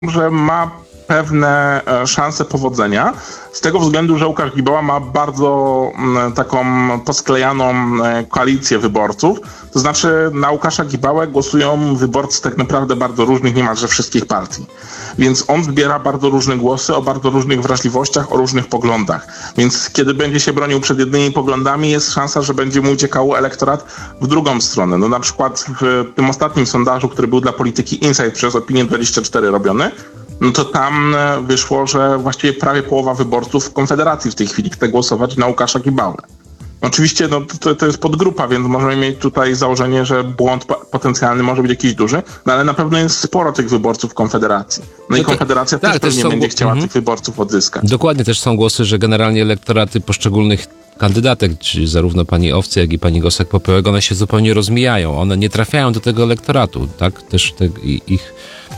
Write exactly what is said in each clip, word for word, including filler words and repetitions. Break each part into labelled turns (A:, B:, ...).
A: że ma pewne szanse powodzenia, z tego względu, że Łukasz Gibała ma bardzo m, taką posklejaną e, koalicję wyborców. To znaczy na Łukasza Gibałę głosują wyborcy tak naprawdę bardzo różnych, niemalże wszystkich partii. Więc on zbiera bardzo różne głosy o bardzo różnych wrażliwościach, o różnych poglądach. Więc kiedy będzie się bronił przed jednymi poglądami, jest szansa, że będzie mu uciekał elektorat w drugą stronę. No na przykład w tym ostatnim sondażu, który był dla Polityki Insight przez Opinię dwadzieścia cztery robiony, no to tam wyszło, że właściwie prawie połowa wyborców Konfederacji w tej chwili chce głosować na Łukasza Gibałę. Oczywiście no, to, to jest podgrupa, więc możemy mieć tutaj założenie, że błąd potencjalny może być jakiś duży, no ale na pewno jest sporo tych wyborców Konfederacji. No, no i Konfederacja to, też tak, pewnie też będzie chciała mhm. tych wyborców odzyskać.
B: Dokładnie, też są głosy, że generalnie elektoraty poszczególnych kandydatek, czyli zarówno pani Owcy, jak i pani Gosek-Popiołek, one się zupełnie rozmijają. One nie trafiają do tego elektoratu, tak? Też te, ich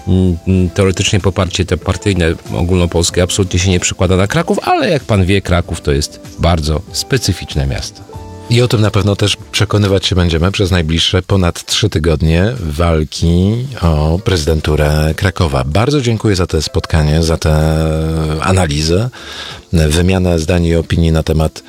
B: mm, teoretycznie poparcie te partyjne, ogólnopolskie absolutnie się nie przykłada na Kraków, ale jak pan wie, Kraków to jest bardzo specyficzne miasto.
C: I o tym na pewno też przekonywać się będziemy przez najbliższe ponad trzy tygodnie walki o prezydenturę Krakowa. Bardzo dziękuję za to spotkanie, za tę analizę, wymianę zdań i opinii na temat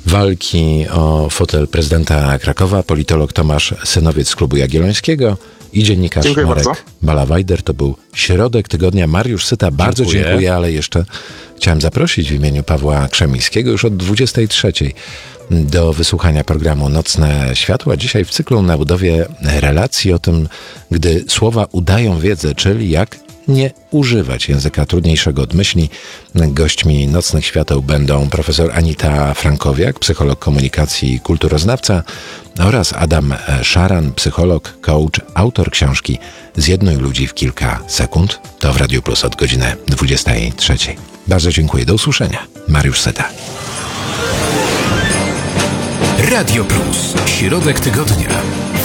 C: walki o fotel prezydenta Krakowa. Politolog Tomasz Synowiec z Klubu Jagiellońskiego i dziennikarz
A: dziękuję
C: Marek
A: bardzo.
C: Balawajder. To był środek tygodnia. Mariusz Syta, bardzo dziękuję. dziękuję, ale jeszcze chciałem zaprosić w imieniu Pawła Krzemińskiego już od dwudziestej trzeciej do wysłuchania programu Nocne Światła. Dzisiaj w cyklu na budowie relacji o tym, gdy słowa udają wiedzę, czyli jak nie używać języka trudniejszego od myśli. Gośćmi Nocnych Świateł będą profesor Anita Frankowiak, psycholog komunikacji i kulturoznawca, oraz Adam Szaran, psycholog, coach, autor książki Zjednuj ludzi w kilka sekund. To w Radiu Plus od godziny dwudziestej trzeciej. Bardzo dziękuję. Do usłyszenia. Mariusz Syta.
D: Radio Plus. Środek tygodnia.